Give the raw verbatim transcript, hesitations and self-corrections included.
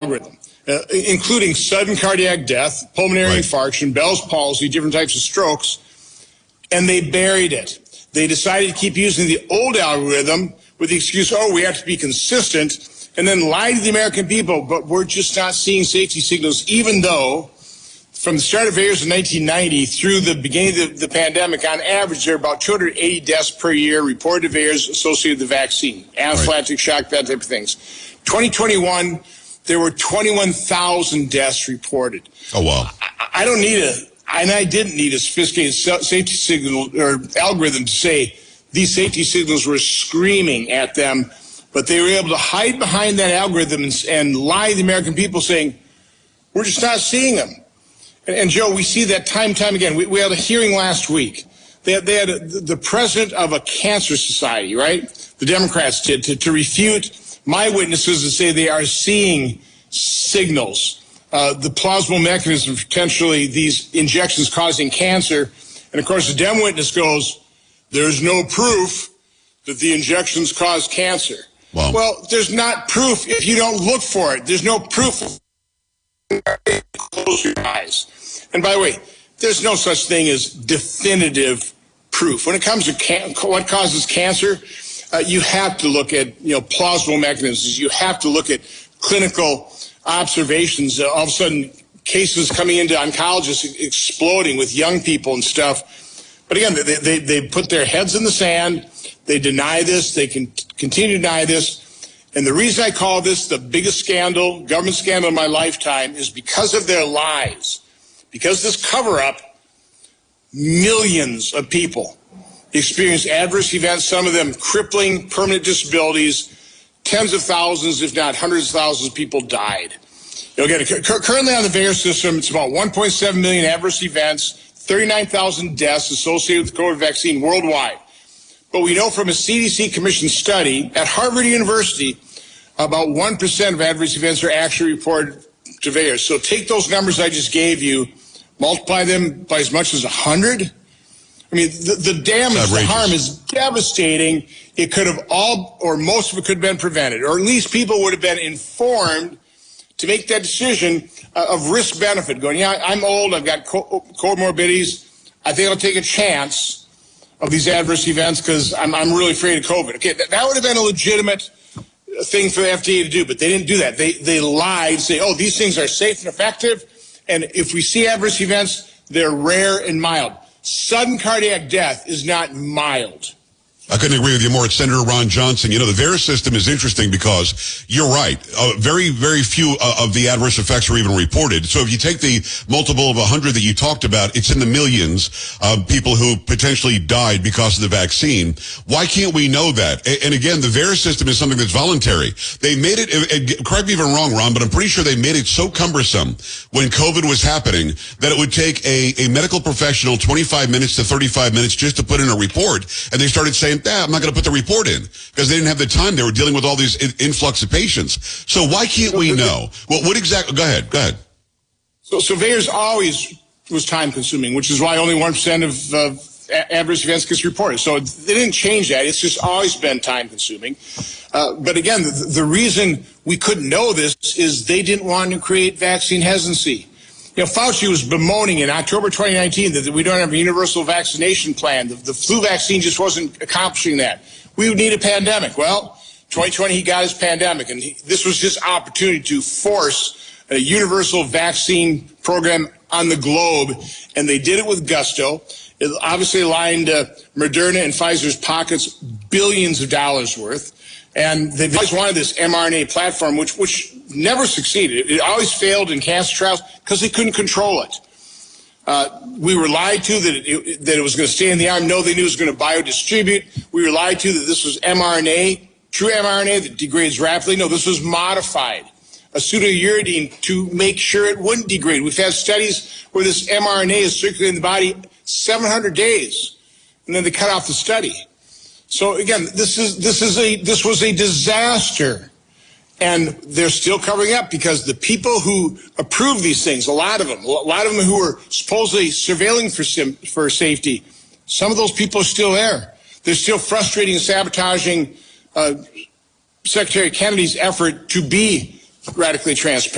algorithm, uh, including sudden cardiac death, pulmonary right. infarction, Bell's palsy, different types of strokes, and they buried it. They decided to keep using the old algorithm with the excuse, oh, we have to be consistent, and then lie to the American people, but we're just not seeing safety signals, even though from the start of VAERS in nineteen ninety through the beginning of the, the pandemic, on average, there are about two hundred eighty deaths per year reported to VAERS associated with the vaccine, anaphylactic shock, that type of things. twenty twenty-one, there were twenty-one thousand deaths reported. Oh, wow. I, I don't need a, and I didn't need a sophisticated safety signal or algorithm to say these safety signals were screaming at them, but they were able to hide behind that algorithm and, and lie to the American people saying, we're just not seeing them. And, and Joe, we see that time and time again. We, we had a hearing last week. They had, they had a, the president of a cancer society, right? The Democrats did, to, to refute my witnesses and say they are seeing signals. Uh, the plausible mechanism, potentially these injections causing cancer. And of course, the Dem witness goes, there's no proof that the injections cause cancer. Wow. Well, there's not proof if you don't look for it. There's no proof. Close your eyes. And by the way, there's no such thing as definitive proof. When it comes to can- what causes cancer, uh, you have to look at, you know, plausible mechanisms. You have to look at clinical observations. Uh, all of a sudden, cases coming into oncologists exploding with young people and stuff. But again, they, they, they put their heads in the sand. They deny this. They can continue to deny this. And the reason I call this the biggest scandal, government scandal of my lifetime, is because of their lies. Because this cover-up, millions of people experienced adverse events, some of them crippling, permanent disabilities. Tens of thousands, if not hundreds of thousands of people died. You know, again, currently on the VAERS system, it's about one point seven million adverse events, thirty-nine thousand deaths associated with the COVID vaccine worldwide. But we know from a C D C commission study at Harvard University, about one percent of adverse events are actually reported to VAERS. So take those numbers I just gave you, multiply them by as much as one hundred. I mean, the, the damage, the harm is devastating. It could have all, or most of it could have been prevented, or at least people would have been informed to make that decision uh, of risk-benefit, going, yeah, I'm old, I've got co- comorbidities, I think I'll take a chance of these adverse events because I'm, I'm really afraid of COVID. Okay, that, that would have been a legitimate thing for the F D A to do, but they didn't do that. They, they lied, say, oh, these things are safe and effective, and if we see adverse events, they're rare and mild. Sudden cardiac death is not mild. I couldn't agree with you more. It's Senator Ron Johnson. You know, the VAERS system is interesting because you're right. Uh, very, very few uh, of the adverse effects are even reported. So if you take the multiple of one hundred that you talked about, it's in the millions of people who potentially died because of the vaccine. Why can't we know that? And, and again, the VAERS system is something that's voluntary. They made it, uh, correct me if I'm wrong, Ron, but I'm pretty sure they made it so cumbersome when COVID was happening that it would take a, a medical professional twenty-five minutes to thirty-five minutes just to put in a report. And they started saying, ah, I'm not going to put the report in because they didn't have the time. They were dealing with all these in- influx of patients. So why can't we know? Well, what exactly? Go ahead. Go ahead. So, so VAERS always was time consuming, which is why only one percent of uh, adverse events gets reported. So they didn't change that. It's just always been time consuming. Uh, but again, the, the reason we couldn't know this is they didn't want to create vaccine hesitancy. You know, Fauci was bemoaning in October twenty nineteen that we don't have a universal vaccination plan. The, the flu vaccine just wasn't accomplishing that. We would need a pandemic. Well, twenty twenty, he got his pandemic, and he, this was his opportunity to force a universal vaccine program on the globe, and they did it with gusto. It obviously lined uh, Moderna and Pfizer's pockets billions of dollars worth. And they've always wanted this mRNA platform, which which never succeeded. It always failed in cancer trials because they couldn't control it. Uh, we were lied to that it, that it was going to stay in the arm. No, they knew it was going to biodistribute. We were lied to that this was mRNA, true mRNA that degrades rapidly. No, this was modified, a pseudouridine to make sure it wouldn't degrade. We've had studies where this mRNA is circulating in the body seven hundred days, and then they cut off the study. So again, this is this is a this was a disaster, and they're still covering up because the people who approved these things, a lot of them, a lot of them who were supposedly surveilling for sim, for safety, some of those people are still there. They're still frustrating and sabotaging uh, Secretary Kennedy's effort to be radically transparent.